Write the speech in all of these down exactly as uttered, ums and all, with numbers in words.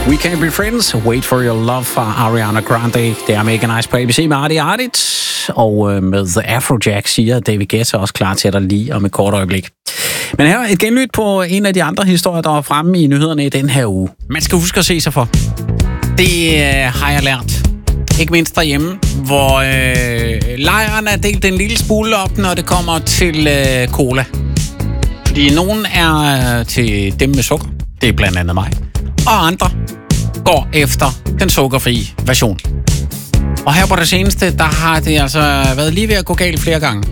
We Can't Be Friends, Wait For Your Love fra Ariana Grande. Det er Mega Nice på A B C med Artie Artit. Og øh, med The Afrojack siger David Guetta også klar til dig lige om et kort øjeblik. Men her et genlyt på en af de andre historier, der var fremme i nyhederne i den her uge. Man skal huske at se sig for. Det øh, har jeg lært. Ikke mindst derhjemme, hvor øh, lejren er delt en lille smule op, når det kommer til øh, cola. Fordi nogen er øh, til dem med sukker. Det er blandt andet mig. Og andre går efter den sukkerfrie version. Og her på det seneste, der har det altså været lige ved at gå galt flere gange.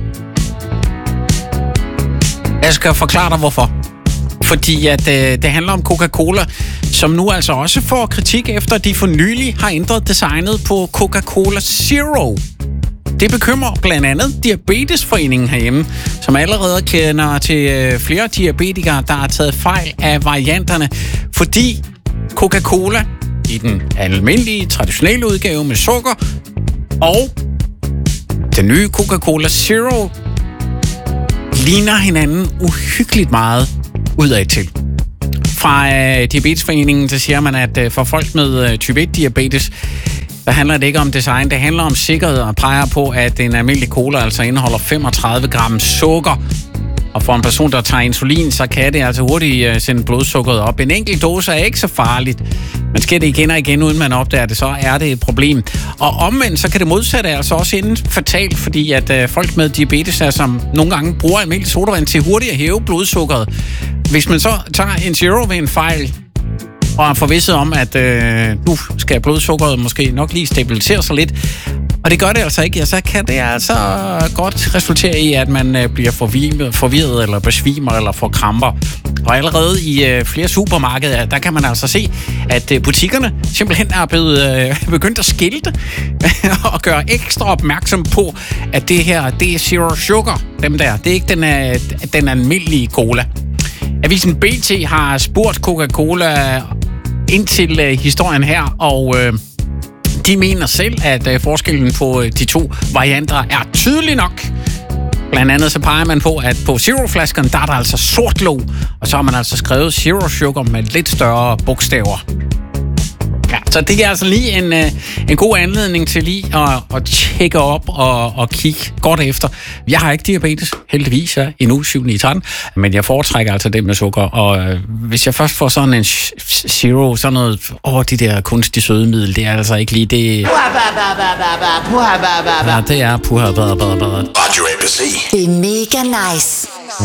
Jeg skal forklare dig, hvorfor. Fordi at øh, det handler om Coca-Cola, som nu altså også får kritik efter, at de for nylig har ændret designet på Coca-Cola Zero. Det bekymrer blandt andet Diabetesforeningen herhjemme, som allerede kender til øh, flere diabetikere, der har taget fejl af varianterne, fordi Coca-Cola i den almindelige, traditionelle udgave med sukker og den nye Coca-Cola Zero ligner hinanden uhyggeligt meget udad til. Fra øh, Diabetesforeningen, så siger man, at øh, for folk med øh, type et diabetes, der handler det ikke om design, det handler om sikkerhed og peger på, at en almindelig cola altså indeholder femogtredive gram sukker. Og for en person, der tager insulin, så kan det altså hurtigt uh, sende blodsukkeret op. En enkelt dose er ikke så farligt. Man sker det igen og igen, uden man opdager det, så er det et problem. Og omvendt, så kan det modsatte altså også ende fatalt, fordi at uh, folk med diabetes, er, som nogle gange bruger almindelig sodavand til hurtigt at hæve blodsukkeret. Hvis man så tager en zero ved en fejl, og er forvisset om, at øh, nu skal blodsukkeret måske nok lige stabilisere sig lidt, og det gør det altså ikke, ja, så kan det altså godt resultere i, at man øh, bliver forvirret, forvirret eller besvimer eller får kramper. Og allerede i øh, flere supermarkeder, der kan man altså se, at øh, butikkerne simpelthen er blevet øh, begyndt at skilte og gøre ekstra opmærksom på, at det her, det er zero sugar, dem der. Det er ikke den, øh, den almindelige cola. Avisen B T har spurgt Coca-Cola ind til øh, historien her, og øh, de mener selv, at øh, forskellen på øh, de to varianter er tydelig nok. Blandt andet så peger man på, at på Zero-flaskerne, der er der altså sort låg, og så har man altså skrevet Zero Sugar med lidt større bogstaver. Ja, så det er altså lige en, øh, en god anledning til lige at, at tjekke op og, og kigge godt efter. Jeg har ikke diabetes, heldigvis, ja, endnu syv ni tretten, men jeg foretrækker altså det med sukker, og øh, hvis jeg først får sådan en zero, sådan noget, åh, de der kunstige sødemiddel, det er altså ikke lige det. Ja, det er puha. Radio A B C. Det er mega nice.